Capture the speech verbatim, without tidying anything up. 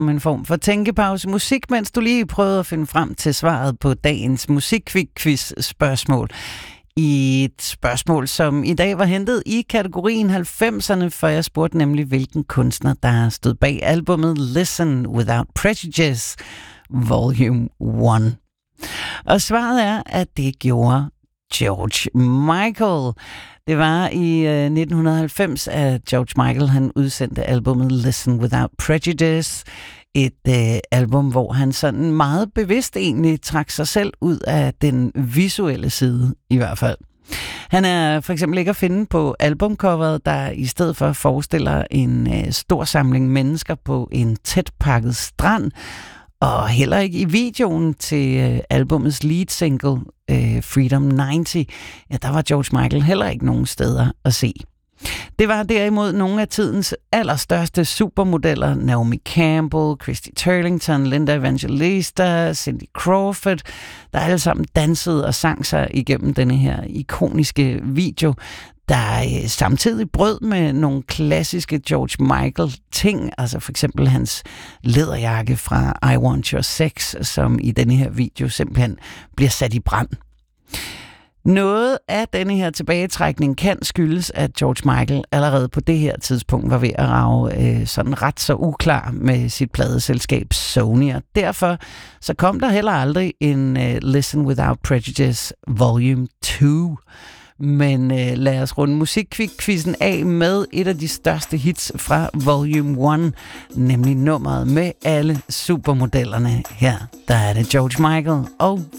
om en form for tænkepause musik, mens du lige prøvede at finde frem til svaret på dagens musikquiz-spørgsmål. I et spørgsmål, som i dag var hentet i kategorien halvfemserne, for jeg spurgte nemlig, hvilken kunstner, der stod bag albumet Listen Without Prejudice, Volume et. Og svaret er, at det gjorde George Michael. Det var i øh, nitten halvfems, at George Michael han udsendte albumet Listen Without Prejudice. Et øh, album, hvor han sådan meget bevidst egentlig trak sig selv ud af den visuelle side, i hvert fald. Han er for eksempel ikke at finde på albumcoveret, der i stedet for forestiller en øh, stor samling mennesker på en tæt pakket strand, og heller ikke i videoen til øh, albumets lead single, øh, Freedom halvtreds, ja, der var George Michael heller ikke nogen steder at se. Det var derimod nogle af tidens allerstørste supermodeller, Naomi Campbell, Christy Turlington, Linda Evangelista, Cindy Crawford, der alle sammen dansede og sang sig igennem denne her ikoniske video, der øh, samtidig brød med nogle klassiske George Michael-ting, altså for eksempel hans læderjakke fra I Want Your Sex, som i denne her video simpelthen bliver sat i brand. Noget af denne her tilbagetrækning kan skyldes, at George Michael allerede på det her tidspunkt var ved at rage øh, sådan ret så uklar med sit pladeselskab Sony, og derfor så kom der heller aldrig en øh, Listen Without Prejudice Volume to. Men øh, lad os runde musikquizzen af med et af de største hits fra Volume et, nemlig nummeret med alle supermodellerne. Her der er det George Michael og